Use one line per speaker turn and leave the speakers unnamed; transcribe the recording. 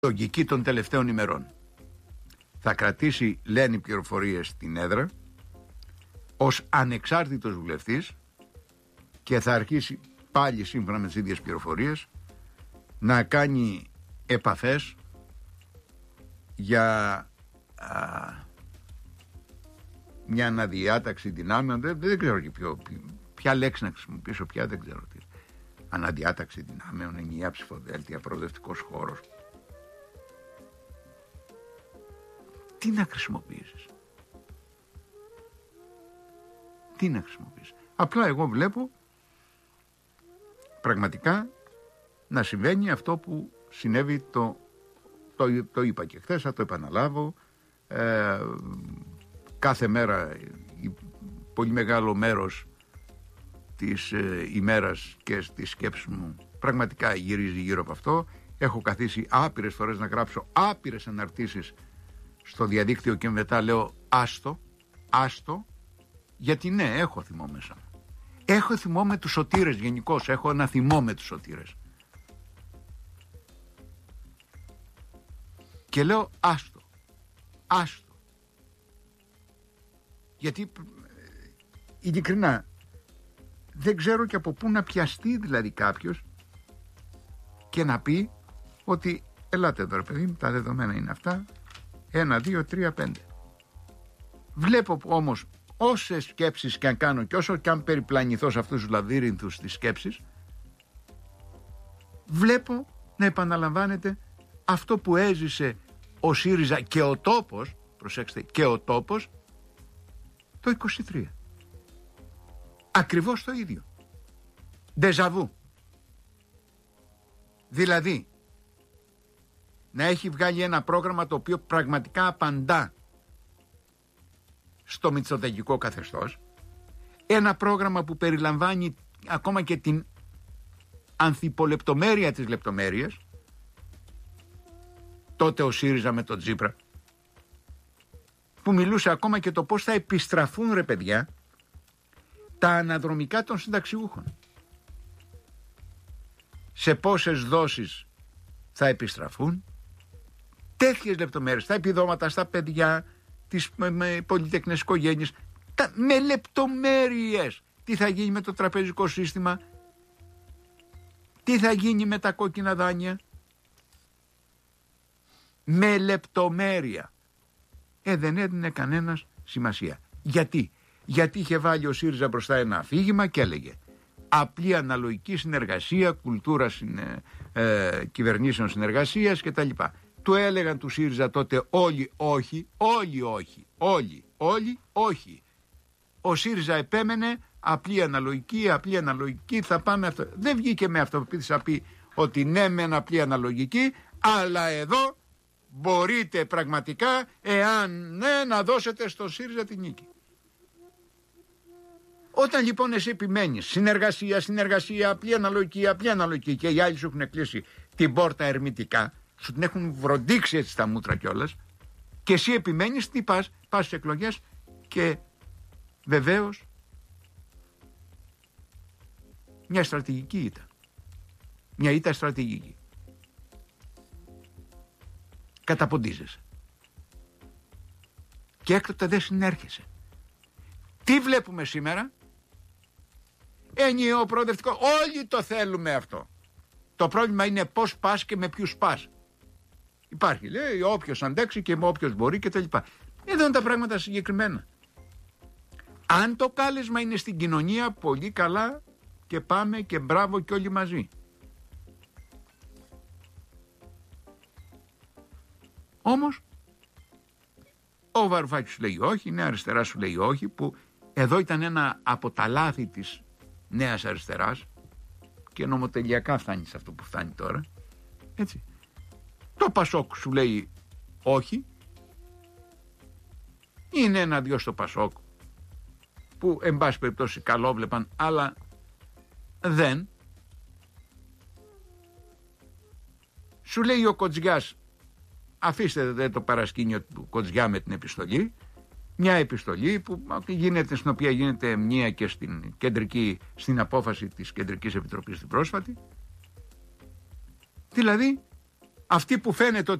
λογική των τελευταίων ημερών. Θα κρατήσει, λένε οι πληροφορίες, στην έδρα ως ανεξάρτητος βουλευτής και θα αρχίσει πάλι, σύμφωνα με τις ίδιες πληροφορίες, να κάνει επαφές για μια αναδιάταξη δυνάμεων. Δεν ξέρω και ποια λέξη να χρησιμοποιήσω πια, δεν ξέρω τι. Αναδιάταξη δυνάμεων, ενιαία ψηφοδέλτια, προοδευτικός χώρος. Τι να χρησιμοποιήσεις? Τι να χρησιμοποιήσεις? Απλά εγώ βλέπω πραγματικά να συμβαίνει αυτό που συνέβη, το είπα και χθες, θα το επαναλάβω. Κάθε μέρα πολύ μεγάλο μέρος της ημέρας και της σκέψης μου πραγματικά γυρίζει γύρω από αυτό. Έχω καθίσει άπειρες φορές να γράψω άπειρες αναρτήσεις στο διαδίκτυο και μετά λέω άστο, γιατί ναι, έχω θυμό μέσα μου. Έχω θυμό με τους σωτήρες γενικώς, έχω ένα θυμό με τους σωτήρες. Και λέω άστο. Γιατί ειλικρινά δεν ξέρω και από πού να πιαστεί δηλαδή κάποιος και να πει ότι ελάτε εδώ ρε παιδί μου, τα δεδομένα είναι αυτά, 1, 2, 3, 5. Βλέπω όμως όσες σκέψεις και αν κάνω και όσο και αν περιπλανηθώ σε αυτούς τους λαβύρινθους της σκέψης, βλέπω να επαναλαμβάνεται αυτό που έζησε ο ΣΥΡΙΖΑ και ο τόπος, προσέξτε, και ο τόπος το 23. Ακριβώς το ίδιο. Ντεζαβού. Δηλαδή, να έχει βγάλει ένα πρόγραμμα το οποίο πραγματικά απαντά στο μητσοτακικό καθεστώς, ένα πρόγραμμα που περιλαμβάνει ακόμα και την ανθιπολεπτομέρεια της λεπτομέρειας, τότε ο ΣΥΡΙΖΑ με τον Τσίπρα, που μιλούσε ακόμα και το πώς θα επιστραφούν ρε παιδιά τα αναδρομικά των συνταξιούχων, σε πόσες δόσεις θα επιστραφούν, τέτοιες λεπτομέρειες, τα επιδόματα στα παιδιά, τις πολυτεκνές οικογένειες, με λεπτομέρειες. Τι θα γίνει με το τραπεζικό σύστημα, τι θα γίνει με τα κόκκινα δάνεια, με λεπτομέρεια. Δεν έδινε κανένας σημασία. Γιατί είχε βάλει ο ΣΥΡΙΖΑ μπροστά ένα αφήγημα και έλεγε απλή αναλογική συνεργασία, κουλτούρα κυβερνήσεων συνεργασίας κτλ. Του έλεγαν του ΣΥΡΙΖΑ τότε όλοι όχι. Ο ΣΥΡΙΖΑ επέμενε απλή αναλογική, θα πάμε αυτό. Δεν βγήκε με αυτοπεποίθηση να πει ότι ναι μεν απλή αναλογική, αλλά εδώ μπορείτε πραγματικά, εάν ναι, να δώσετε στο ΣΥΡΙΖΑ την νίκη. Όταν λοιπόν εσύ επιμένεις συνεργασία, απλή αναλογική και οι άλλοι σου έχουν κλείσει την πόρτα ερμητικά, σου την έχουν βροντίξει έτσι στα μούτρα κιόλας, και εσύ επιμένεις, τι πας στις εκλογές και βεβαίως μια στρατηγική ήττα. Μια ήττα στρατηγική. Καταποντίζεσαι. Και έκτοτε δεν συνέρχεσαι. Τι βλέπουμε σήμερα? Ενιαίο προοδευτικό. Όλοι το θέλουμε αυτό. Το πρόβλημα είναι πώς πας και με ποιους πας. Υπάρχει, λέει, όποιος αντέξει και με όποιος μπορεί κτλ. Εδώ είναι τα πράγματα συγκεκριμένα. Αν το κάλεσμα είναι στην κοινωνία, πολύ καλά και πάμε και μπράβο και όλοι μαζί. Όμως ο Βαρουφάκης σου λέει όχι, η Νέα Αριστερά σου λέει όχι, που εδώ ήταν ένα από τα λάθη της Νέας Αριστεράς και νομοτελειακά φτάνει σε αυτό που φτάνει τώρα, έτσι. Το Πασόκ σου λέει όχι, είναι ένα-δυο στο Πασόκ που εν πάση περιπτώσει καλό βλέπαν, αλλά δεν. Σου λέει ο Κοτζιάς, αφήστε το παρασκήνιο του Κοτζιά με την επιστολή, μια επιστολή που γίνεται, στην οποία γίνεται μνήα και στην απόφαση της Κεντρικής Επιτροπής την πρόσφατη. Δηλαδή αυτοί που φαίνεται ότι